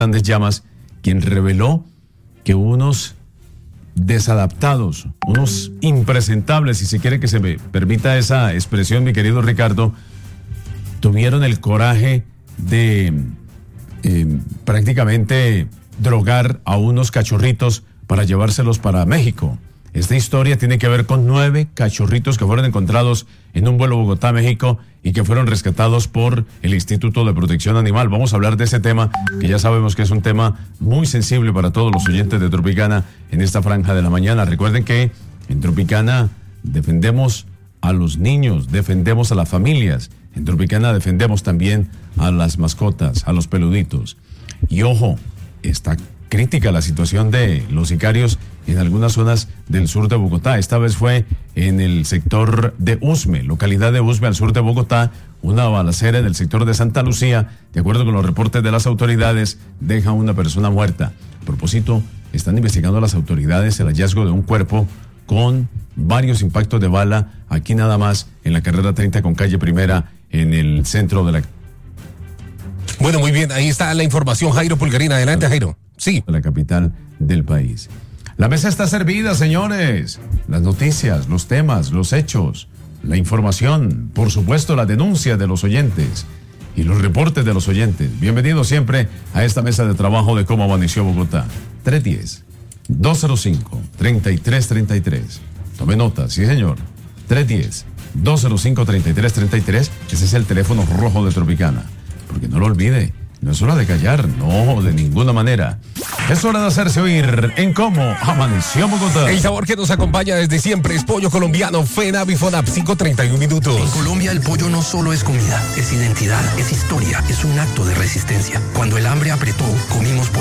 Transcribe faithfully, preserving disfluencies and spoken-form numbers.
Grandes Llamas, quien reveló que unos desadaptados, unos impresentables, si se quiere que se me permita esa expresión, mi querido Ricardo, tuvieron el coraje de eh, prácticamente drogar a unos cachorritos para llevárselos para México. Esta historia tiene que ver con nueve cachorritos que fueron encontrados en un vuelo Bogotá-México y que fueron rescatados por el Instituto de Protección Animal. Vamos a hablar de ese tema, que ya sabemos que es un tema muy sensible para todos los oyentes de Tropicana en esta franja de la mañana. Recuerden que en Tropicana defendemos a los niños, defendemos a las familias. En Tropicana defendemos también a las mascotas, a los peluditos. Y ojo, está crítica la situación de los sicarios en algunas zonas del sur de Bogotá. Esta vez fue en el sector de Usme, localidad de Usme, al sur de Bogotá. Una balacera en el sector de Santa Lucía, de acuerdo con los reportes de las autoridades, deja a una persona muerta. A propósito, están investigando las autoridades el hallazgo de un cuerpo con varios impactos de bala, aquí nada más, en la carrera treinta con calle Primera, en el centro de la... Bueno, muy bien, ahí está la información, Jairo Pulgarina. Adelante, Jairo. Sí. La capital del país. La mesa está servida, señores. Las noticias, los temas, los hechos, la información, por supuesto, la denuncia de los oyentes y los reportes de los oyentes. Bienvenidos siempre a esta mesa de trabajo de Cómo Amaneció Bogotá. tres uno cero, dos cero cinco, tres tres tres tres. Tome nota, sí, señor. tres uno cero, dos cero cinco, tres tres tres tres. Ese es el teléfono rojo de Tropicana. Porque no lo olvide. No es hora de callar, no, de ninguna manera. Es hora de hacerse oír en Cómo Amaneció Bogotá. El sabor que nos acompaña desde siempre es pollo colombiano FENAP y FONAP, cinco treinta y un minutos. En Colombia el pollo no solo es comida, es identidad, es historia, es un acto de resistencia. Cuando el hambre apretó, comimos pollo.